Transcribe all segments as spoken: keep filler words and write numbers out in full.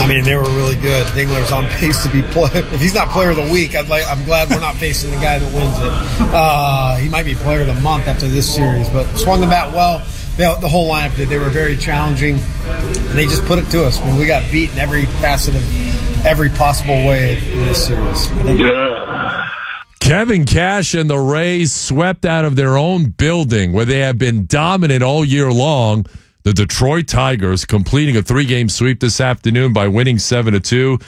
I mean, they were really good. Dingler's on pace to be play. If he's not player of the week, I'd like, I'm glad we're not facing the guy that wins it. Uh, he might be player of the month after this series, but swung the bat well. They, the whole lineup did. They were very challenging. And they just put it to us. I mean, we got beat in every facet of every possible way in this series. Yeah. Kevin Cash and the Rays swept out of their own building where they have been dominant all year long. The Detroit Tigers completing a three-game sweep this afternoon by winning seven to two.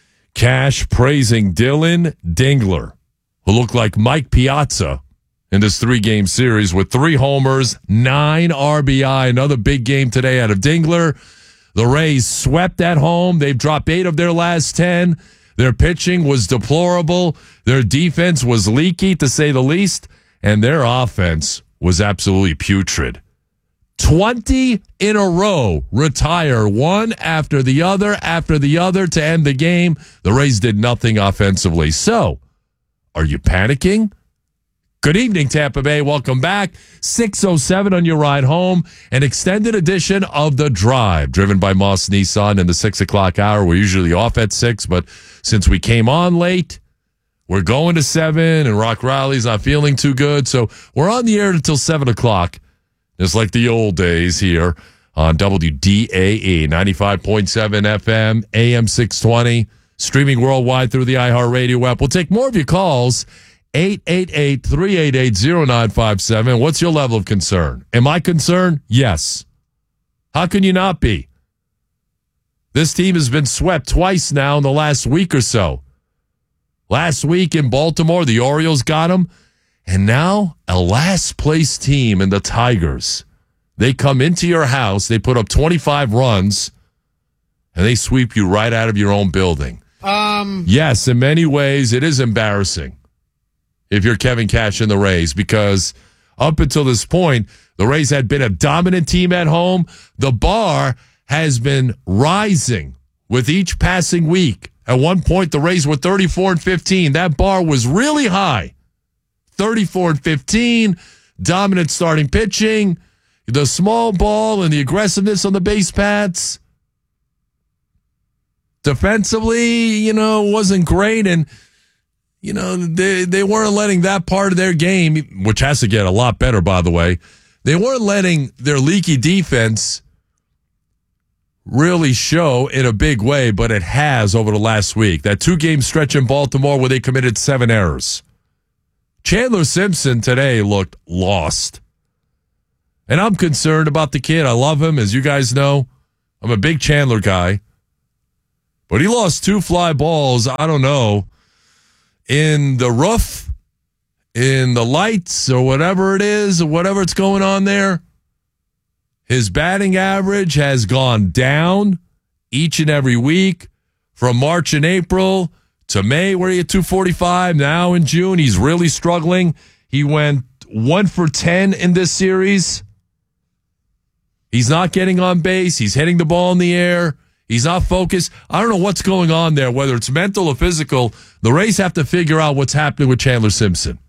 Cash praising Dylan Dingler, who looked like Mike Piazza in this three-game series with three homers, nine R B I. Another big game today out of Dingler. The Rays swept at home. They've dropped eight of their last ten. Their pitching was deplorable. Their defense was leaky, to say the least. And their offense was absolutely putrid. twenty in a row retire one after the other after the other to end the game. The Rays did nothing offensively. So, are you panicking? Good evening, Tampa Bay. Welcome back. six oh seven on your ride home. An extended edition of The Drive, driven by Moss Nissan in the six o'clock hour. We're usually off at six, but since we came on late, we're going to seven, and Rock Riley's not feeling too good. So we're on the air until seven o'clock. It's like the old days here on W D A E, ninety-five point seven F M, A M six twenty, streaming worldwide through the iHeartRadio app. We'll take more of your calls, eight eight eight, three eight eight, zero nine five seven. What's your level of concern? Am I concerned? Yes. How can you not be? This team has been swept twice now in the last week or so. Last week in Baltimore, the Orioles got them. And now, a last-place team in the Tigers. They come into your house, they put up twenty-five runs, and they sweep you right out of your own building. Um. Yes, in many ways, it is embarrassing if you're Kevin Cash and the Rays, because up until this point, the Rays had been a dominant team at home. The bar has been rising with each passing week. At one point, the Rays were thirty-four and fifteen. That bar was really high. thirty-four and fifteen, dominant starting pitching, the small ball and the aggressiveness on the base paths. Defensively, you know, wasn't great, and you know, they they weren't letting that part of their game, which has to get a lot better, by the way. They weren't letting their leaky defense really show in a big way, but it has over the last week. That two-game stretch in Baltimore where they committed seven errors. Chandler Simpson today looked lost. And I'm concerned about the kid. I love him, as you guys know. I'm a big Chandler guy. But he lost two fly balls, I don't know, in the roof, in the lights, or whatever it is, or whatever it's going on there. His batting average has gone down each and every week from March and April to May, where he had two forty-five. Now in June, he's really struggling. He went one for ten in this series. He's not getting on base. He's hitting the ball in the air. He's not focused. I don't know what's going on there, whether it's mental or physical. The Rays have to figure out what's happening with Chandler Simpson.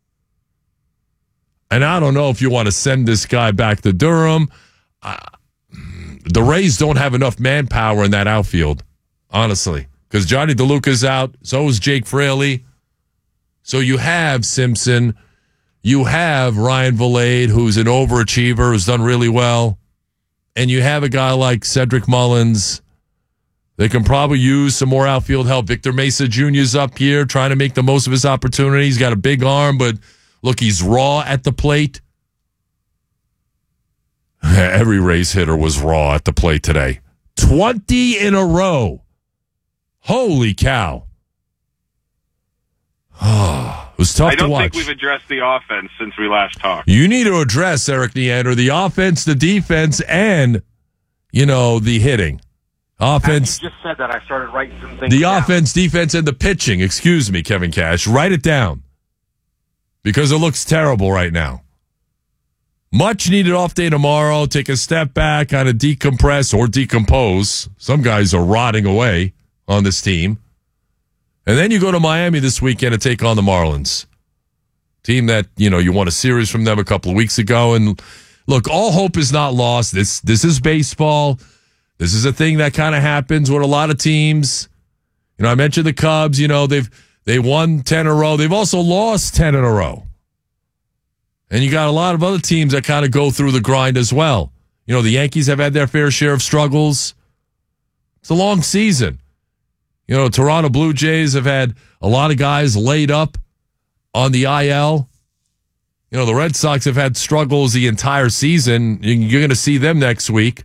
And I don't know if you want to send this guy back to Durham. Uh, the Rays don't have enough manpower in that outfield, honestly. Because Johnny DeLuca's out, so is Jake Fraley. So you have Simpson. You have Ryan Vilade, who's an overachiever, who's done really well. And you have a guy like Cedric Mullins. They can probably use some more outfield help. Victor Mesa Junior's up here trying to make the most of his opportunity. He's got a big arm, but look, he's raw at the plate. Every Rays hitter was raw at the plate today. twenty in a row. Holy cow. Oh, it was tough I don't to watch. think we've addressed the offense since we last talked. You need to address, Eric Neander, the offense, the defense, and, you know, the hitting. Offense. You just said that. I started writing some things The down. offense, defense, and the pitching. Excuse me, Kevin Cash. Write it down. Because it looks terrible right now. Much needed off day tomorrow. Take a step back, kind of decompress or decompose. Some guys are rotting away on this team. And then you go to Miami this weekend to take on the Marlins. Team that, you know, you won a series from them a couple of weeks ago. And look, all hope is not lost. This this is baseball. This is a thing that kind of happens with a lot of teams. You know, I mentioned the Cubs. You know, they've they won ten in a row. They've also lost ten in a row. And you got a lot of other teams that kind of go through the grind as well. You know, the Yankees have had their fair share of struggles. It's a long season. You know, Toronto Blue Jays have had a lot of guys laid up on the I L. You know, the Red Sox have had struggles the entire season. You're going to see them next week.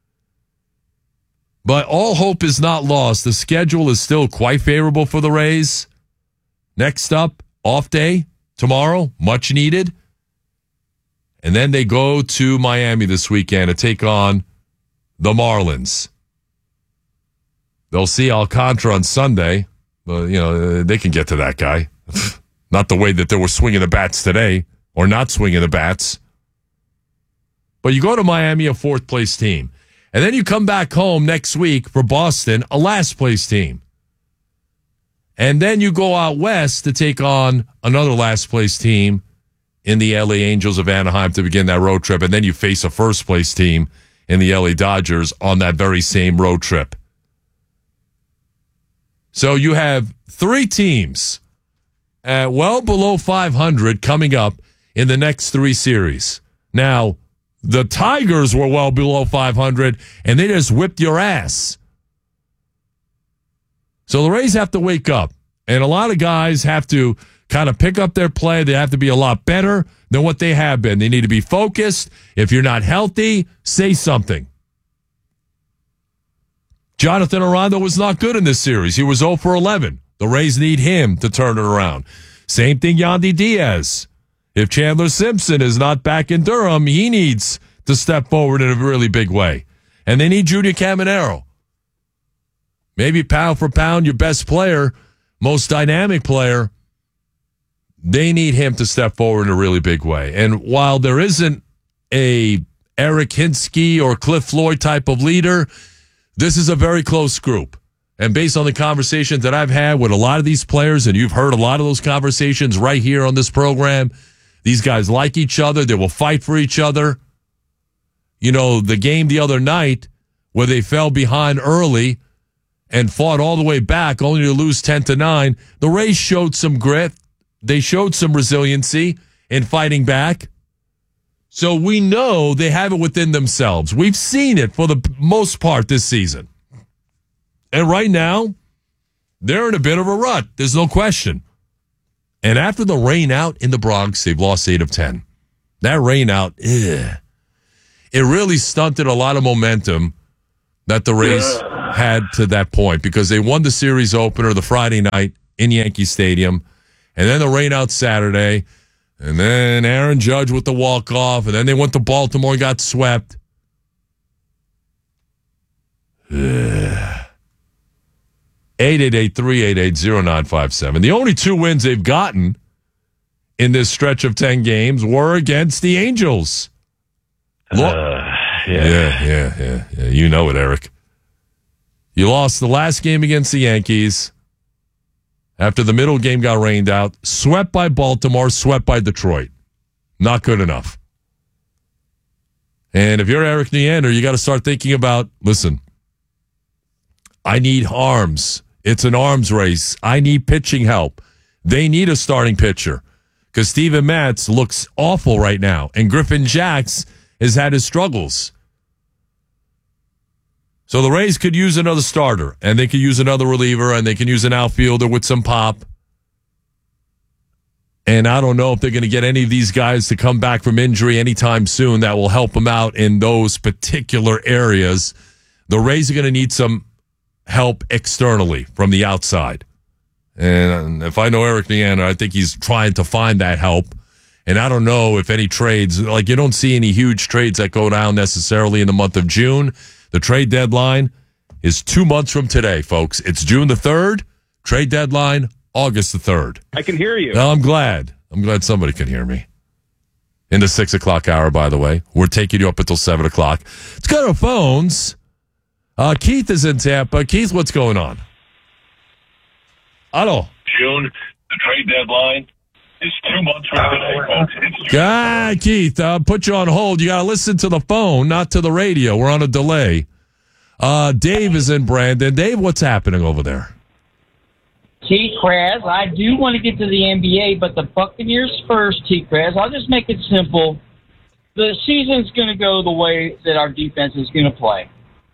But all hope is not lost. The schedule is still quite favorable for the Rays. Next up, off day tomorrow, much needed. And then they go to Miami this weekend to take on the Marlins. They'll see Alcantara on Sunday. But, you know, they can get to that guy. Not the way that they were swinging the bats today, or not swinging the bats. But you go to Miami, a fourth-place team. And then you come back home next week for Boston, a last-place team. And then you go out west to take on another last-place team in the L A Angels of Anaheim to begin that road trip. And then you face a first-place team in the L A Dodgers on that very same road trip. So you have three teams at well below five hundred coming up in the next three series. Now, the Tigers were well below five hundred, and they just whipped your ass. So the Rays have to wake up, and a lot of guys have to kind of pick up their play. They have to be a lot better than what they have been. They need to be focused. If you're not healthy, say something. Jonathan Aranda was not good in this series. He was zero for eleven. The Rays need him to turn it around. Same thing, Yandy Diaz. If Chandler Simpson is not back in Durham, he needs to step forward in a really big way. And they need Junior Caminero. Maybe pound for pound, your best player, most dynamic player, they need him to step forward in a really big way. And while there isn't a Eric Hinsky or Cliff Floyd type of leader, this is a very close group. And based on the conversations that I've had with a lot of these players, and you've heard a lot of those conversations right here on this program, these guys like each other. They will fight for each other. You know, the game the other night where they fell behind early and fought all the way back only to lose ten to nine, the Rays showed some grit. They showed some resiliency in fighting back. So we know they have it within themselves. We've seen it for the most part this season. And right now, they're in a bit of a rut. There's no question. And after the rain out in the Bronx, they've lost eight of ten. That rain out, ugh, it really stunted a lot of momentum that the Rays yeah. had to that point because they won the series opener the Friday night in Yankee Stadium. And then the rain out Saturday. And then Aaron Judge with the walk-off. And then they went to Baltimore and got swept. eight eight eight, three eight eight, zero nine five seven. The only two wins they've gotten in this stretch of ten games were against the Angels. Uh, yeah. yeah, yeah, yeah, yeah. You know it, Eric. You lost the last game against the Yankees after the middle game got rained out. Swept by Baltimore, swept by Detroit. Not good enough. And if you're Eric Neander, you got to start thinking about, listen, I need arms. It's an arms race. I need pitching help. They need a starting pitcher because Steven Matz looks awful right now, and Griffin Jax has had his struggles. So the Rays could use another starter, and they could use another reliever, and they can use an outfielder with some pop. And I don't know if they're going to get any of these guys to come back from injury anytime soon that will help them out in those particular areas. The Rays are going to need some help externally from the outside. And if I know Eric Neander, I think he's trying to find that help. And I don't know if any trades, like you don't see any huge trades that go down necessarily in the month of June. The trade deadline is two months from today, folks. It's June the third. Trade deadline, August the third. I can hear you. Now, I'm glad. I'm glad somebody can hear me. In the six o'clock hour, by the way. We're taking you up until seven o'clock. Let's go to phones. Uh, Keith is in Tampa. Keith, what's going on? Hello. June, the trade deadline is two months from today, folks. It's Ah, Keith, uh, put you on hold. You got to listen to the phone, not to the radio. We're on a delay. Uh, Dave is in Brandon. Dave, what's happening over there? T-Kraz, I do want to get to the N B A, but the Buccaneers first, T-Kraz. I'll just make it simple. The season's going to go the way that our defense is going to play.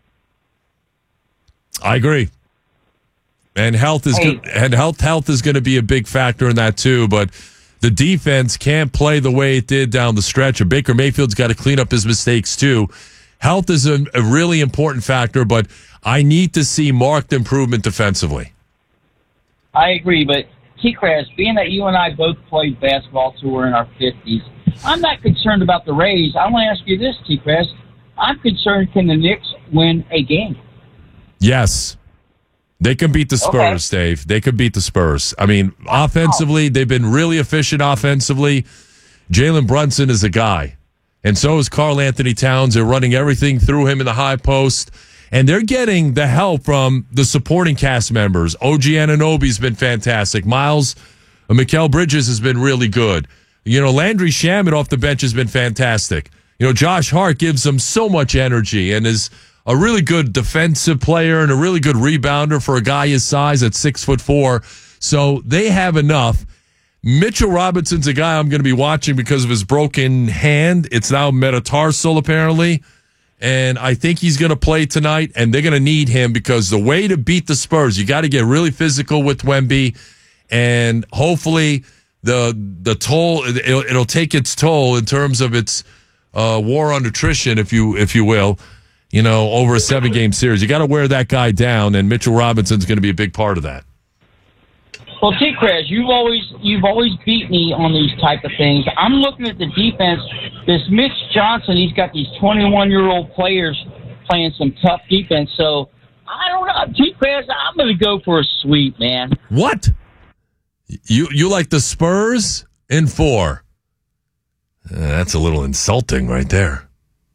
I agree. And health is Hey. go- and health health is going to be a big factor in that too, but the defense can't play the way it did down the stretch. And Baker Mayfield's got to clean up his mistakes too. Health is a, a really important factor, but I need to see marked improvement defensively. I agree, but T-Kraz, being that you and I both played basketball till we're in our fifties, I'm not concerned about the Rays. I want to ask you this, T-Kraz. I'm concerned, can the Knicks win a game? Yes. They can beat the Spurs, Okay. Dave. They can beat the Spurs. I mean, offensively, they've been really efficient offensively. Jalen Brunson is a guy. And so is Karl Anthony Towns. They're running everything through him in the high post. And they're getting the help from the supporting cast members. O G Anunoby's been fantastic. Miles uh, Mikal Bridges has been really good. You know, Landry Shamet off the bench has been fantastic. You know, Josh Hart gives them so much energy and is a really good defensive player and a really good rebounder for a guy his size at six foot four. So they have enough. Mitchell Robinson's a guy I'm going to be watching because of his broken hand. It's now metatarsal, apparently. And I think he's going to play tonight, and they're going to need him because the way to beat the Spurs, you got to get really physical with Wemby, and hopefully the the toll it'll, it'll take its toll in terms of its uh, war on nutrition, if you if you will, you know, over a seven game series. You got to wear that guy down, and Mitchell Robinson's going to be a big part of that. Well, T-Kraz, you've always you've always beat me on these type of things. I'm looking at the defense. This Mitch Johnson, he's got these twenty-one-year-old players playing some tough defense. So I don't know, T-Kraz, I'm going to go for a sweep, man. What? You you like the Spurs in four? Uh, that's a little insulting right there.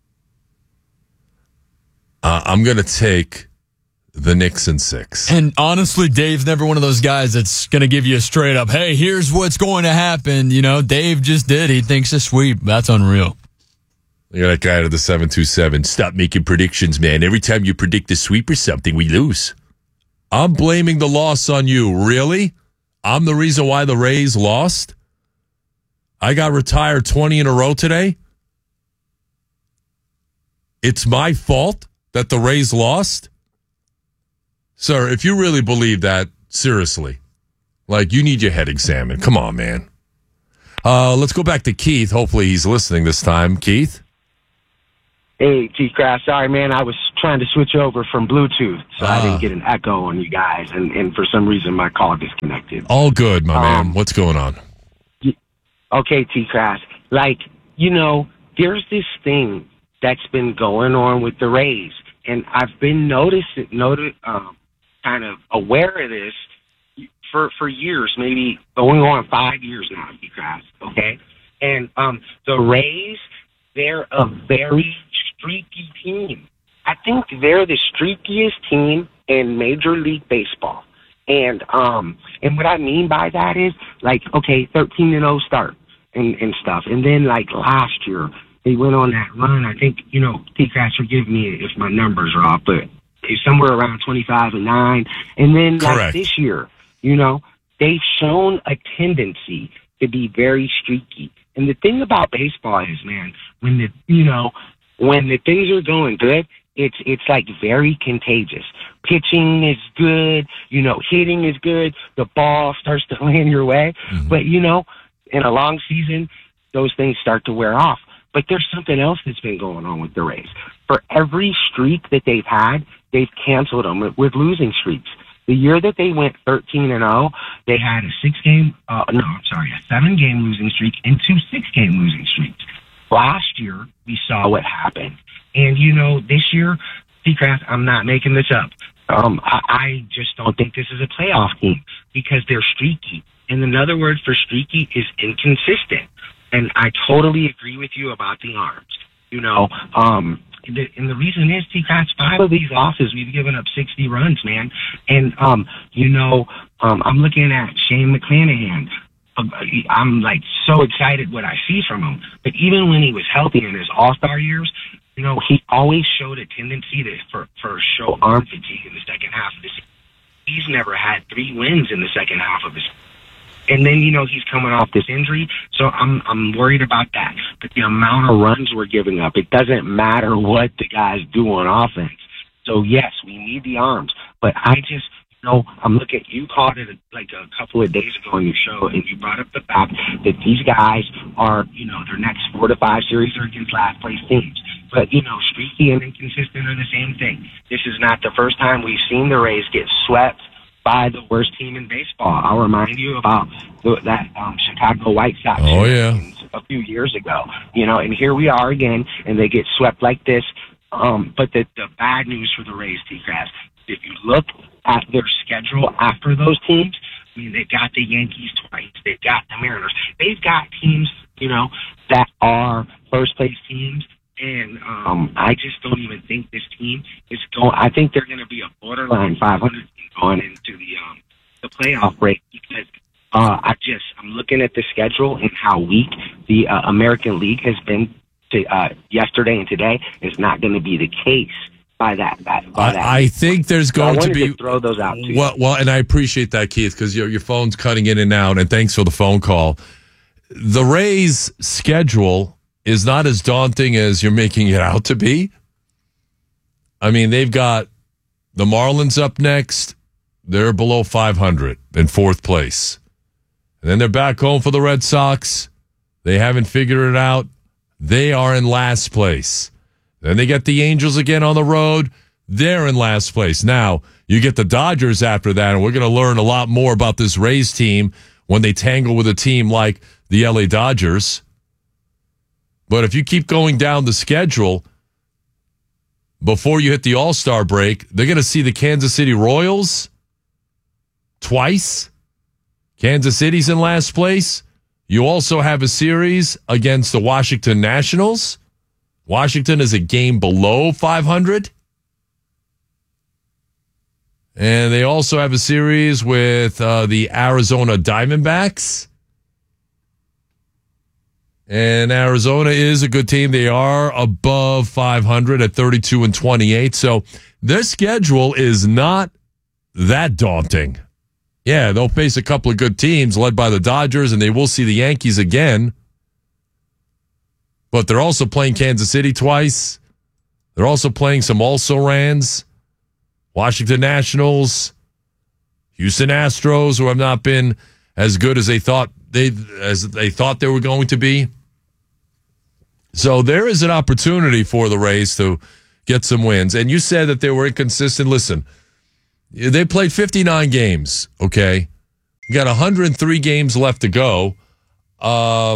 Uh, I'm going to take the Knicks in six. And honestly, Dave's never one of those guys that's going to give you a straight up, hey, here's what's going to happen. You know, Dave just did. He thinks a sweep. That's unreal. Look at that guy to the seven two seven. Stop making predictions, man. Every time you predict a sweep or something, we lose. I'm blaming the loss on you. Really? I'm the reason why the Rays lost? I got retired twenty in a row today? It's my fault that the Rays lost? Sir, if you really believe that, seriously, like, you need your head examined. Come on, man. Uh, let's go back to Keith. Hopefully he's listening this time. Keith? Hey, T-Kraz, sorry, man. I was trying to switch over from Bluetooth, so Ah. I didn't get an echo on you guys, and, and for some reason my call disconnected. All good, my man. Um, What's going on? Okay, T-Kraz, like, you know, there's this thing that's been going on with the Rays, and I've been noticing, noted, um, kind of aware of this for for years, maybe going on five years now, T-Kraz, okay? And um, the Rays, they're a very streaky team. I think they're the streakiest team in Major League Baseball. And um, and what I mean by that is, like, okay, thirteen and oh start and, and stuff. And then, like, last year, they went on that run. I think, you know, T-Kraz, forgive me if my numbers are off, but it's somewhere around twenty-five and nine. And then, like, Correct. this year, you know, they've shown a tendency to be very streaky. And the thing about baseball is, man, when the, you know, when the things are going good, it's it's like very contagious. Pitching is good, you know, hitting is good, the ball starts to land your way. Mm-hmm. But, you know, in a long season, those things start to wear off. But there's something else that's been going on with the Rays. For every streak that they've had, they've canceled them with, with losing streaks. The year that they went thirteen and oh, they had a six-game, uh, no, I'm sorry, a seven-game losing streak and two six-game losing streaks. Last year, we saw what happened. And, you know, this year, T-Kraz, I'm not making this up. Um, I, I just don't think this is a playoff team because they're streaky. And another word for streaky is inconsistent. And I totally agree with you about the arms. You know, um, the, and the reason is, T-Kraz, five of these losses, we've given up sixty runs, man. And, um, you know, um, I'm looking at Shane McClanahan. I'm, like, so excited what I see from him. But even when he was healthy in his all-star years, you know, he always showed a tendency to for, for show arm fatigue in the second half of the season. He's never had three wins in the second half of his season. And then, you know, he's coming off this injury, so I'm I'm worried about that. But the amount of runs we're giving up, it doesn't matter what the guys do on offense. So, yes, we need the arms. But I just, you know, I'm looking, you called it like a couple of days ago on your show, and you brought up the fact that these guys are, you know, their next four to five series are against last-place teams. But, you know, streaky and inconsistent are the same thing. This is not the first time we've seen the Rays get swept by the worst team in baseball. I'll remind you about the, that um, Chicago White Sox oh, yeah. a few years ago. You know, and here we are again, and they get swept like this. Um, but the, the bad news for the Rays, T-Crass, if you look at their schedule after those teams, I mean, they've got the Yankees twice. They've got the Mariners. They've got teams, you know, that are first-place teams. And um, I just don't even think this team is going. I think they're going to be a borderline five hundred team going into the um, the playoff break because uh, I just I'm looking at the schedule and how weak the uh, American League has been to, uh, yesterday and today is not going to be the case by that. that, by I, that. I think there's going so to be to throw those out too. Well, well, and I appreciate that, Keith, because your your phone's cutting in and out. And thanks for the phone call. The Rays' schedule is not as daunting as you're making it out to be. I mean, they've got the Marlins up next. They're below five hundred in fourth place. And then they're back home for the Red Sox. They haven't figured it out. They are in last place. Then they get the Angels again on the road. They're in last place. Now, you get the Dodgers after that, and we're going to learn a lot more about this Rays team when they tangle with a team like the L A Dodgers. But if you keep going down the schedule, before you hit the All-Star break, they're going to see the Kansas City Royals twice. Kansas City's in last place. You also have a series against the Washington Nationals. Washington is a game below five hundred. And they also have a series with uh, the Arizona Diamondbacks. And Arizona is a good team. They are above five hundred at thirty-two and twenty-eight. So their schedule is not that daunting. Yeah, they'll face a couple of good teams led by the Dodgers, and they will see the Yankees again. But they're also playing Kansas City twice. They're also playing some also-rans. Washington Nationals, Houston Astros, who have not been as good as they thought they as they thought they were going to be. So there is an opportunity for the Rays to get some wins. And you said that they were inconsistent. Listen, they played fifty-nine games, okay? You got one hundred three games left to go. Uh,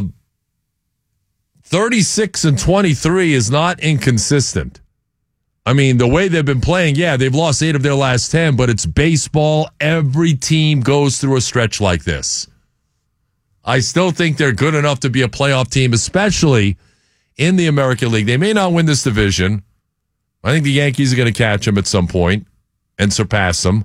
thirty-six and twenty-three is not inconsistent. I mean, the way they've been playing, yeah, they've lost eight of their last ten, but it's baseball. Every team goes through a stretch like this. I still think they're good enough to be a playoff team, especially in the American League. They may not win this division. I think the Yankees are going to catch them at some point and surpass them.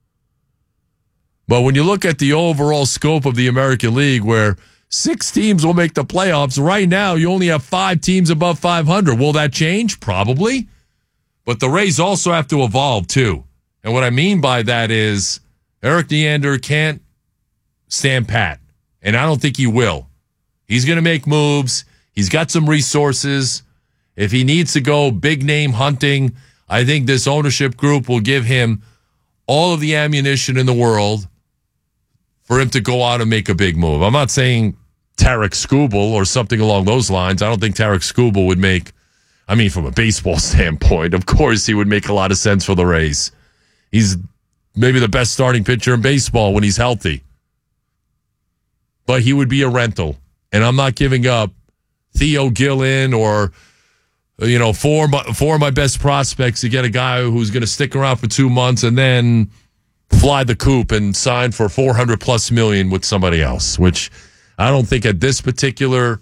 But when you look at the overall scope of the American League, where six teams will make the playoffs, right now you only have five teams above five hundred. Will that change? Probably. But the Rays also have to evolve, too. And what I mean by that is Eric Neander can't stand pat. And I don't think he will. He's going to make moves. He's got some resources. If he needs to go big-name hunting, I think this ownership group will give him all of the ammunition in the world for him to go out and make a big move. I'm not saying Tarek Skubal or something along those lines. I don't think Tarek Skubal would make, I mean, from a baseball standpoint, of course he would make a lot of sense for the Rays. He's maybe the best starting pitcher in baseball when he's healthy. But he would be a rental. And I'm not giving up Theo Gillen or, you know, four, four of my best prospects to get a guy who's going to stick around for two months and then fly the coop and sign for four hundred plus million with somebody else, which I don't think at this particular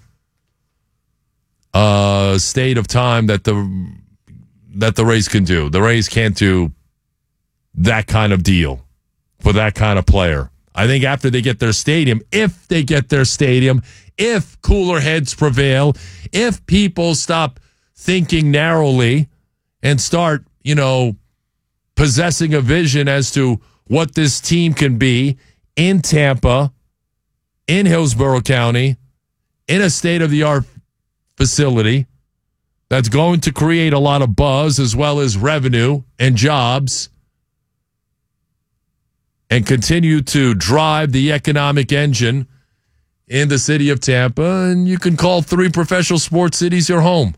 uh, state of time that the that the Rays can do. The Rays can't do that kind of deal for that kind of player. I think after they get their stadium, if they get their stadium, if cooler heads prevail, if people stop thinking narrowly and start, you know, possessing a vision as to what this team can be in Tampa, in Hillsborough County, in a state-of-the-art facility that's going to create a lot of buzz as well as revenue and jobs and continue to drive the economic engine in the city of Tampa, and you can call three professional sports cities your home.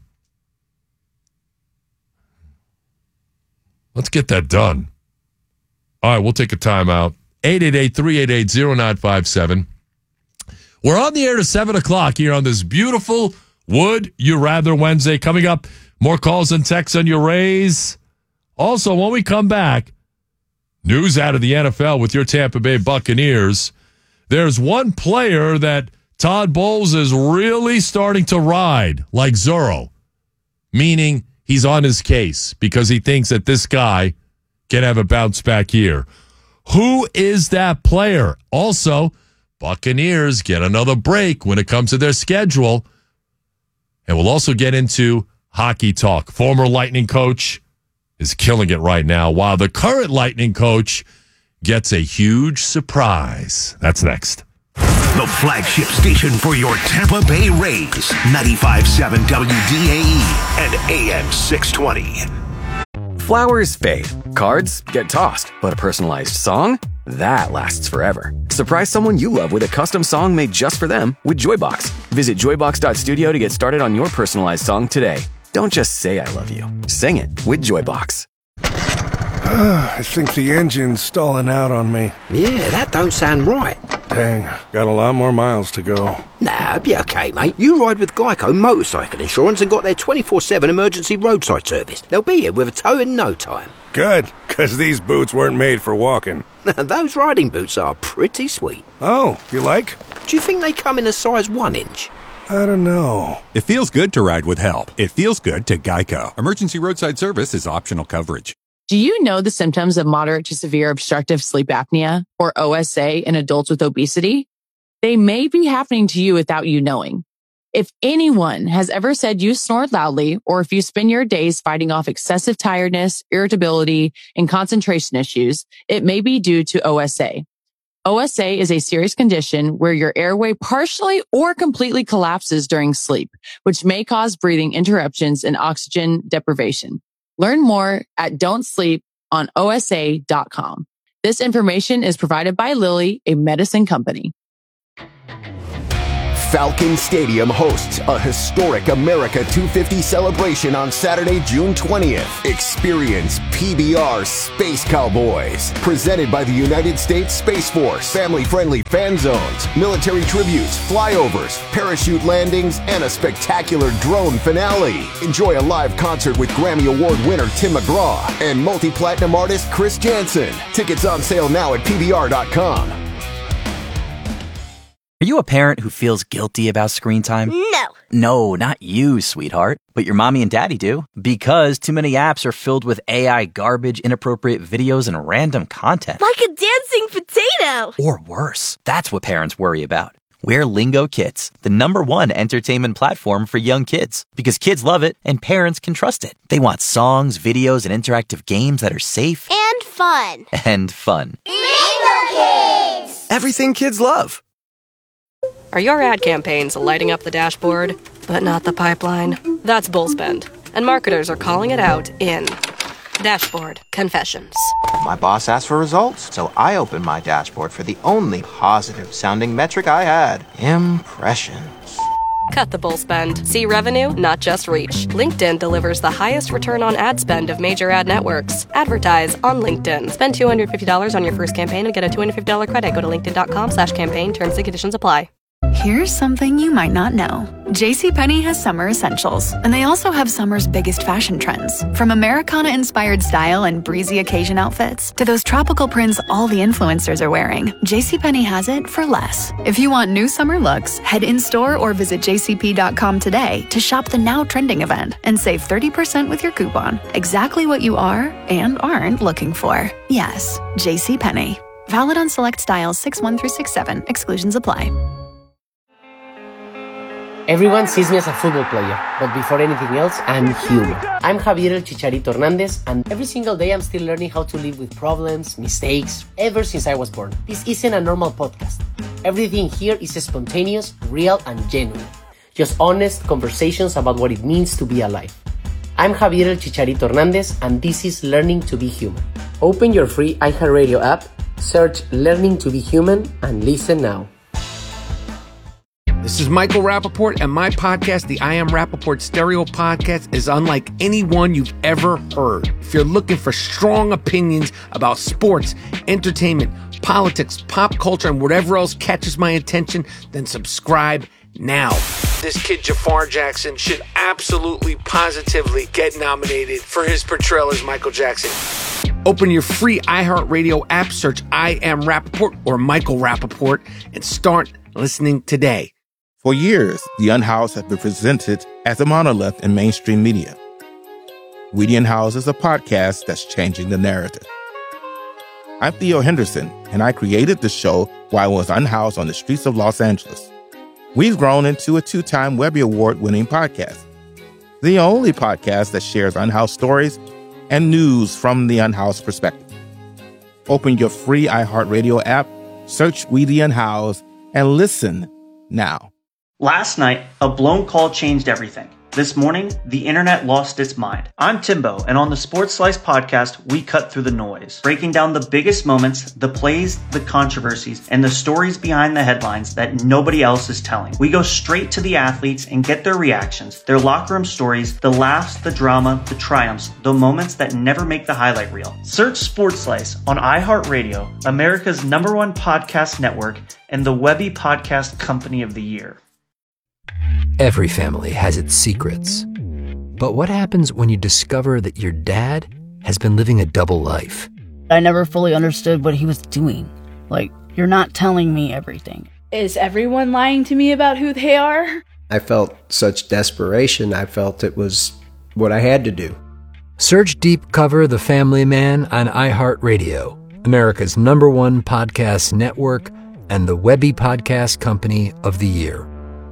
Let's get that done. All right, we'll take a timeout. eight eight eight, three eight eight, zero nine five seven. We're on the air to seven o'clock here on this beautiful Would You Rather Wednesday. Coming up, more calls and texts on your Rays. Also, when we come back, news out of the N F L with your Tampa Bay Buccaneers. There's one player that Todd Bowles is really starting to ride like Zorro, meaning he's on his case because he thinks that this guy can have a bounce back year. Who is that player? Also, Buccaneers get another break when it comes to their schedule. And we'll also get into hockey talk. Former Lightning coach is killing it right now, while the current Lightning coach gets a huge surprise. That's next. The flagship station for your Tampa Bay Rays, ninety-five point seven W D A E and A M six twenty. Flowers fade, cards get tossed, but a personalized song? That lasts forever. Surprise someone you love with a custom song made just for them with Joybox. Visit joybox dot studio to get started on your personalized song today. Don't just say I love you. Sing it with Joybox. I think the engine's stalling out on me. Yeah, that don't sound right. Dang, got a lot more miles to go. Nah, be okay, mate. You ride with Geico Motorcycle Insurance and got their twenty-four seven emergency roadside service. They'll be here with a tow in no time. Good, because these boots weren't made for walking. Those riding boots are pretty sweet. Oh, you like? Do you think they come in a size one inch? I don't know. It feels good to ride with help. It feels good to Geico. Emergency roadside service is optional coverage. Do you know the symptoms of moderate to severe obstructive sleep apnea, or O S A, in adults with obesity? They may be happening to you without you knowing. If anyone has ever said you snore loudly, or if you spend your days fighting off excessive tiredness, irritability, and concentration issues, it may be due to O S A. O S A is a serious condition where your airway partially or completely collapses during sleep, which may cause breathing interruptions and oxygen deprivation. Learn more at don't sleep on O S A dot com. This information is provided by Lilly, a medicine company. Falcon Stadium hosts a historic America two fifty celebration on Saturday, June twentieth. Experience P B R Space Cowboys, presented by the United States Space Force. Family-friendly fan zones, military tributes, flyovers, parachute landings, and a spectacular drone finale. Enjoy a live concert with Grammy Award winner Tim McGraw and multi-platinum artist Chris Jansen. Tickets on sale now at P B R dot com. Are you a parent who feels guilty about screen time? No. No, not you, sweetheart. But your mommy and daddy do. Because too many apps are filled with A I garbage, inappropriate videos, and random content. Like a dancing potato. Or worse. That's what parents worry about. We're Lingo Kids, the number one entertainment platform for young kids. Because kids love it and parents can trust it. They want songs, videos, and interactive games that are safe. And fun. And fun. Lingo Kids! Everything kids love. Are your ad campaigns lighting up the dashboard, but not the pipeline? That's Bullspend, and marketers are calling it out in Dashboard Confessions. My boss asked for results, so I opened my dashboard for the only positive-sounding metric I had, impressions. Cut the bull spend. See revenue, not just reach. LinkedIn delivers the highest return on ad spend of major ad networks. Advertise on LinkedIn. Spend two hundred fifty dollars on your first campaign and get a two hundred fifty dollars credit. Go to linkedin.com slash campaign. Terms and conditions apply. Here's something you might not know. JCPenney has summer essentials, and they also have summer's biggest fashion trends. From Americana-inspired style and breezy occasion outfits to those tropical prints all the influencers are wearing, JCPenney has it for less. If you want new summer looks, head in-store or visit j c p dot com today to shop the now trending event and save thirty percent with your coupon. Exactly what you are and aren't looking for. Yes, JCPenney. Valid on select styles six one through six seven. Exclusions apply. Everyone sees me as a football player, but before anything else, I'm human. I'm Javier El Chicharito Hernandez, and every single day I'm still learning how to live with problems, mistakes, ever since I was born. This isn't a normal podcast. Everything here is spontaneous, real, and genuine. Just honest conversations about what it means to be alive. I'm Javier El Chicharito Hernandez, and this is Learning to be Human. Open your free iHeartRadio app, search Learning to be Human, and listen now. This is Michael Rappaport, and my podcast, the I Am Rappaport Stereo Podcast, is unlike anyone you've ever heard. If you're looking for strong opinions about sports, entertainment, politics, pop culture, and whatever else catches my attention, then subscribe now. This kid Jafar Jackson should absolutely, positively get nominated for his portrayal as Michael Jackson. Open your free iHeartRadio app, search I Am Rappaport or Michael Rappaport, and start listening today. For years, The Unhoused has been presented as a monolith in mainstream media. We The Unhoused is a podcast that's changing the narrative. I'm Theo Henderson, and I created the show while I was unhoused on the streets of Los Angeles. We've grown into a two-time Webby Award-winning podcast, the only podcast that shares unhoused stories and news from the unhoused perspective. Open your free iHeartRadio app, search We The Unhoused, and listen now. Last night, a blown call changed everything. This morning, the internet lost its mind. I'm Timbo, and on the Sports Slice podcast, we cut through the noise, breaking down the biggest moments, the plays, the controversies, and the stories behind the headlines that nobody else is telling. We go straight to the athletes and get their reactions, their locker room stories, the laughs, the drama, the triumphs, the moments that never make the highlight reel. Search Sports Slice on iHeartRadio, America's number one podcast network, and the Webby Podcast Company of the Year. Every family has its secrets. But what happens when you discover that your dad has been living a double life? I never fully understood what he was doing. Like, you're not telling me everything. Is everyone lying to me about who they are? I felt such desperation. I felt it was what I had to do. Search Deep Cover The Family Man on iHeartRadio, America's number one podcast network, and the Webby Podcast Company of the Year.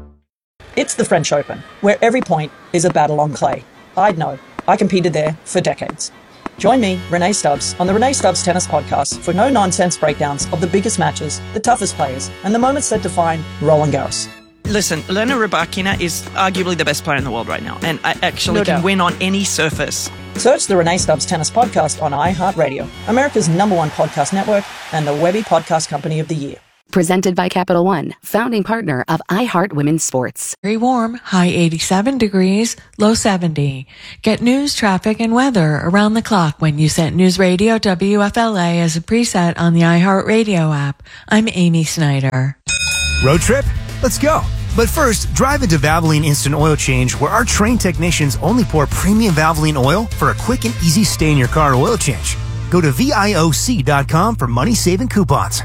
It's the French Open, where every point is a battle on clay. I'd know. I competed there for decades. Join me, Renee Stubbs, on the Renee Stubbs Tennis Podcast for no-nonsense breakdowns of the biggest matches, the toughest players, and the moments that define Roland Garros. Listen, Elena Rybakina is arguably the best player in the world right now, and I actually No can doubt. win on any surface. Search the Renee Stubbs Tennis Podcast on iHeartRadio, America's number one podcast network, and the Webby Podcast Company of the Year. Presented by Capital One, founding partner of iHeart Women's Sports. Very warm, high eighty-seven degrees, low seventy. Get news, traffic, and weather around the clock when you set News Radio W F L A as a preset on the iHeartRadio app. I'm Amy Snyder. Road trip? Let's go. But first, drive into Valvoline Instant Oil Change, where our trained technicians only pour premium Valvoline oil for a quick and easy stay in your car oil change. Go to V I O C dot com for money-saving coupons.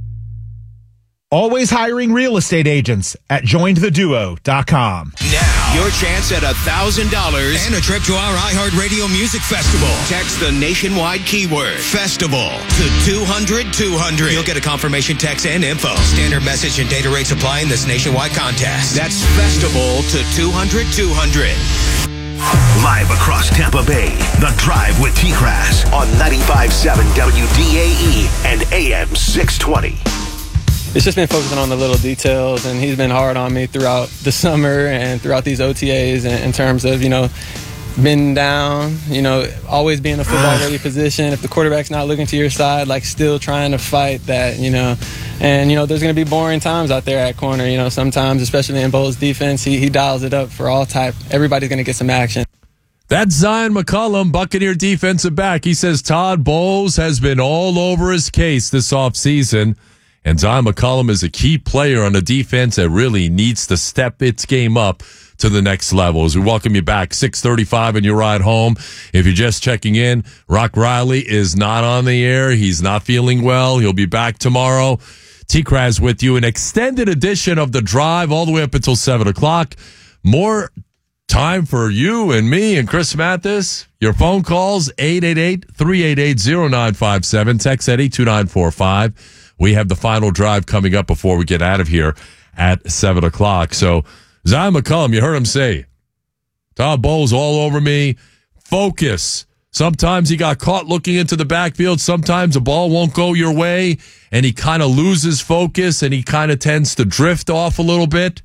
Always hiring real estate agents at joined the duo dot com. Now, your chance at one thousand dollars and a trip to our iHeartRadio Music Festival. Text the nationwide keyword FESTIVAL to two hundred two hundred. You'll get a confirmation text and info. Standard message and data rates apply in this nationwide contest. That's FESTIVAL to two hundred two hundred. Live across Tampa Bay, The Drive with T-Crass on ninety-five point seven W D A E and A M six twenty. It's just been focusing on the little details, and he's been hard on me throughout the summer and throughout these O T As in, in terms of, you know, bending down, you know, always being in a football-ready position. If the quarterback's not looking to your side, like still trying to fight that, you know. And, you know, there's going to be boring times out there at corner, you know, sometimes, especially in Bowles' defense. He, he dials it up for all type. Everybody's going to get some action. That's Zion McCollum, Buccaneer defensive back. He says Todd Bowles has been all over his case this offseason. And Zion McCollum is a key player on a defense that really needs to step its game up to the next level. As we welcome you back, six thirty-five in your ride home. If you're just checking in, Rock Riley is not on the air. He's not feeling well. He'll be back tomorrow. T-Kraz with you. An extended edition of The Drive all the way up until seven o'clock. More time for you and me and Chris Mathis. Your phone calls, eight eight eight, three eight eight, zero nine five seven. Text at eight two nine four five. We have the final drive coming up before we get out of here at seven o'clock. So Zion McCollum, you heard him say, Todd Bowles all over me. Focus. Sometimes he got caught looking into the backfield. Sometimes the ball won't go your way, and he kind of loses focus, and he kind of tends to drift off a little bit.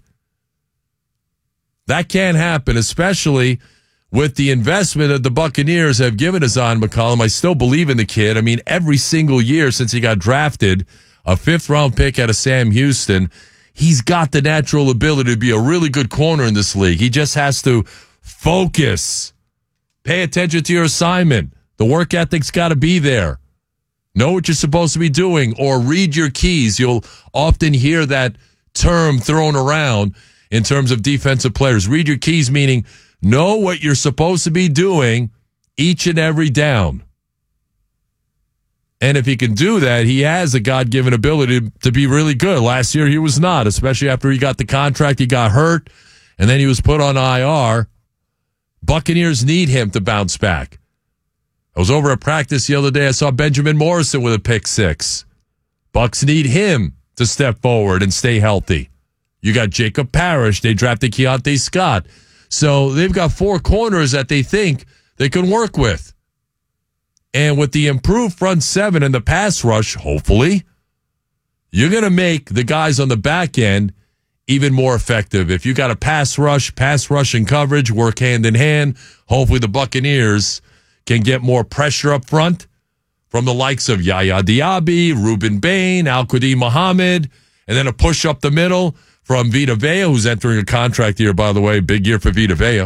That can't happen, especially with the investment that the Buccaneers have given to Zion McCollum. I still believe in the kid. I mean, every single year since he got drafted, a fifth-round pick out of Sam Houston, he's got the natural ability to be a really good corner in this league. He just has to focus. Pay attention to your assignment. The work ethic's got to be there. Know what you're supposed to be doing, or read your keys. You'll often hear that term thrown around in terms of defensive players. Read your keys, meaning know what you're supposed to be doing each and every down. And if he can do that, he has a God-given ability to be really good. Last year, he was not, especially after he got the contract. He got hurt, and then he was put on I R. Buccaneers need him to bounce back. I was over at practice the other day. I saw Benjamin Morrison with a pick six. Bucs need him to step forward and stay healthy. You got Jacob Parrish. They drafted Keontae Scott. So they've got four corners that they think they can work with. And with the improved front seven and the pass rush, hopefully, you're going to make the guys on the back end even more effective. If you got a pass rush, pass rush and coverage work hand in hand, hopefully the Buccaneers can get more pressure up front from the likes of Yaya Diaby, Ruben Bain, Al-Quadin Muhammad, and then a push up the middle from Vita Vea, who's entering a contract year, by the way. Big year for Vita Vea.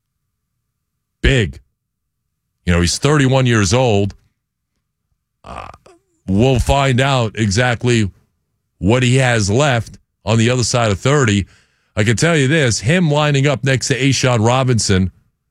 Big. You know, he's thirty-one years old. Uh, we'll find out exactly what he has left on the other side of thirty. I can tell you this, him lining up next to A'Shawn Robinson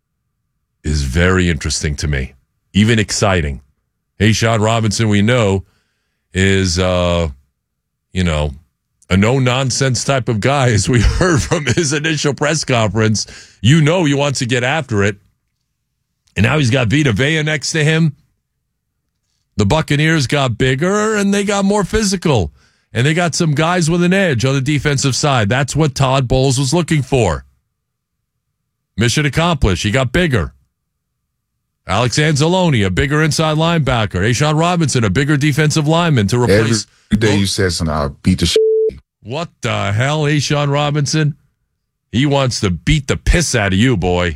is very interesting to me, even exciting. A'Shawn Robinson, we know, is, uh, you know, a no-nonsense type of guy, as we heard from his initial press conference. You know he wants to get after it. And now he's got Vita Vea next to him. The Buccaneers got bigger, and they got more physical. And they got some guys with an edge on the defensive side. That's what Todd Bowles was looking for. Mission accomplished. He got bigger. Alex Anzalone, a bigger inside linebacker. A'Shawn Robinson, a bigger defensive lineman to replace. Every day you said something, I'll beat the shit. What the hell, A'Shawn Robinson? He wants to beat the piss out of you, boy.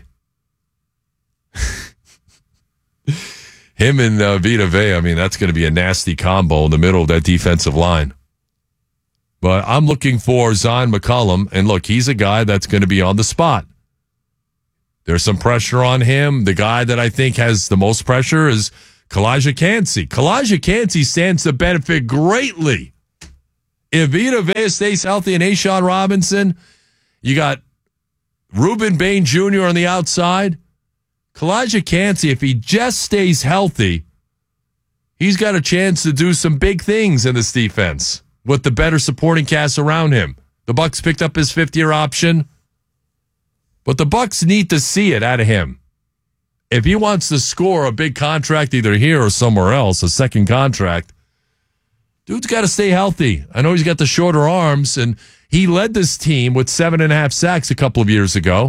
Him and uh, Vita Vea, I mean, that's going to be a nasty combo in the middle of that defensive line. But I'm looking for Zion McCollum, and look, he's a guy that's going to be on the spot. There's some pressure on him. The guy that I think has the most pressure is Kalijah Kancey. Kalijah Kancey stands to benefit greatly. If Vita Vea stays healthy and A'Shawn Robinson, you got Ruben Bain Junior on the outside. Kalijah Kancey, if he just stays healthy, he's got a chance to do some big things in this defense with the better supporting cast around him. The Bucs picked up his fifth-year option, but the Bucs need to see it out of him. If he wants to score a big contract either here or somewhere else, a second contract, dude's got to stay healthy. I know he's got the shorter arms, and he led this team with seven and a half sacks a couple of years ago.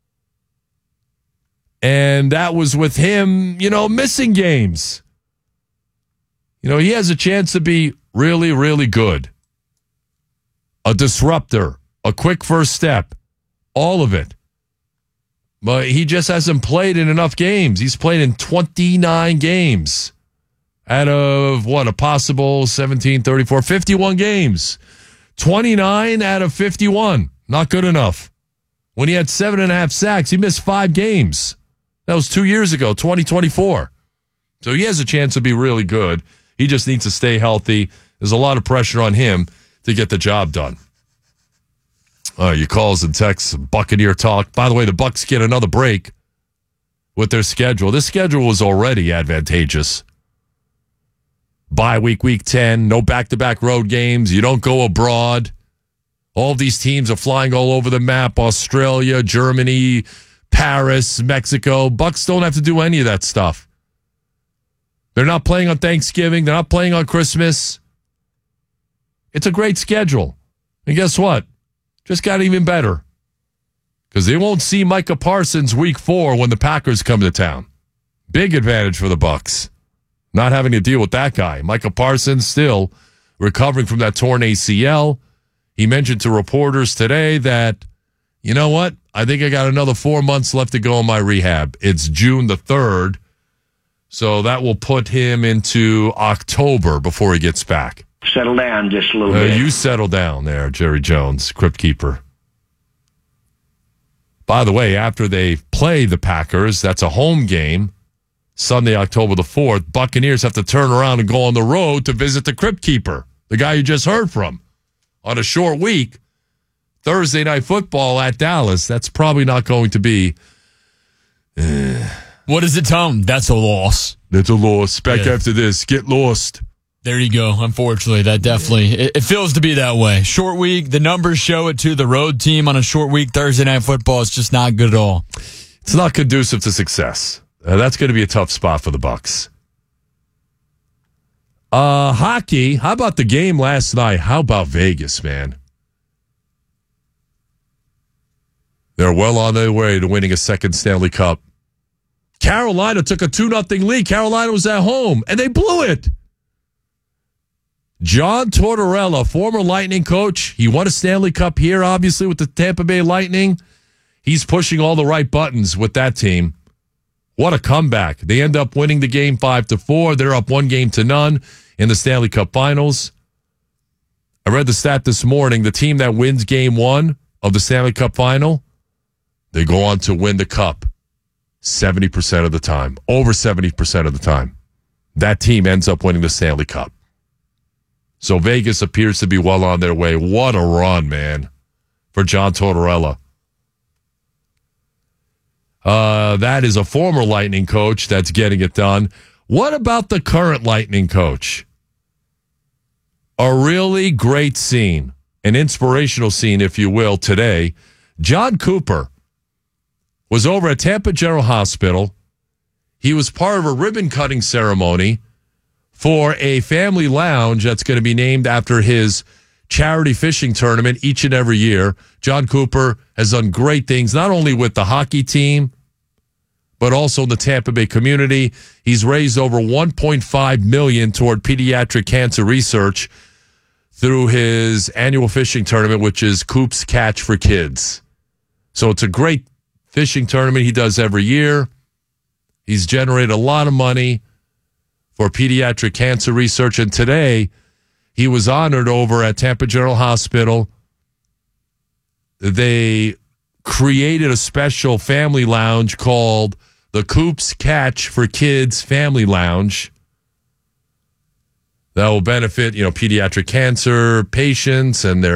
And that was with him, you know, missing games. You know, he has a chance to be really, really good. A disruptor, a quick first step, all of it. But he just hasn't played in enough games. He's played in twenty-nine games out of, what, a possible seventeen, thirty-four, fifty-one games. twenty-nine out of fifty-one. Not good enough. When he had seven and a half sacks, he missed five games. That was two years ago, twenty twenty-four. So he has a chance to be really good. He just needs to stay healthy. There's a lot of pressure on him to get the job done. Uh, your calls and texts, Buccaneer talk. By the way, the Bucs get another break with their schedule. This schedule was already advantageous. Bye week, week ten, no back-to-back road games. You don't go abroad. All these teams are flying all over the map. Australia, Germany, Paris, Mexico. Bucs don't have to do any of that stuff. They're not playing on Thanksgiving. They're not playing on Christmas. It's a great schedule. And guess what? Just got even better. because they won't see Micah Parsons week four when the Packers come to town. Big advantage for the Bucs, not having to deal with that guy. Micah Parsons still recovering from that torn A C L. He mentioned to reporters today that, you know what? I think I got another four months left to go in my rehab. It's June the third, so that will put him into October before he gets back. Settle down just a little Uh, bit. you settle down there, Jerry Jones, Crypt Keeper. By the way, after they play the Packers, that's a home game, Sunday, October the fourth, Buccaneers have to turn around and go on the road to visit the Crypt Keeper, the guy you just heard from, on a short week. Thursday Night Football at Dallas. That's probably not going to be. Uh, what does it tell him? That's a loss. That's a loss. Back Yeah. after this. Get lost. There you go. Unfortunately, that definitely, it, it feels to be that way. Short week, the numbers show it too. The road team on a short week, Thursday Night Football, is just not good at all. It's not conducive to success. Uh, that's going to be a tough spot for the Bucs. Uh, hockey, how about the game last night? How about Vegas, man? They're well on their way to winning a second Stanley Cup. Carolina took a two nothing lead. Carolina was at home, and they blew it. John Tortorella, former Lightning coach. He won a Stanley Cup here, obviously, with the Tampa Bay Lightning. He's pushing all the right buttons with that team. What a comeback. They end up winning the game five to four. They're up one game to none in the Stanley Cup Finals. I read the stat this morning. The team that wins game one of the Stanley Cup Final, they go on to win the Cup seventy percent of the time. Over seventy percent of the time. That team ends up winning the Stanley Cup. So Vegas appears to be well on their way. What a run, man, for John Tortorella. Uh, that is a former Lightning coach that's getting it done. What about the current Lightning coach? A really great scene, an inspirational scene, if you will, today. John Cooper was over at Tampa General Hospital. He was part of a ribbon-cutting ceremony for a family lounge that's going to be named after his charity fishing tournament each and every year. John Cooper has done great things, not only with the hockey team, but also in the Tampa Bay community. He's raised over one point five million dollars toward pediatric cancer research through his annual fishing tournament, which is Coop's Catch for Kids. So it's a great fishing tournament he does every year. He's generated a lot of money for pediatric cancer research, and today he was honored over at Tampa General Hospital. They created a special family lounge called the Coop's Catch for Kids Family Lounge that will benefit, you know, pediatric cancer patients and their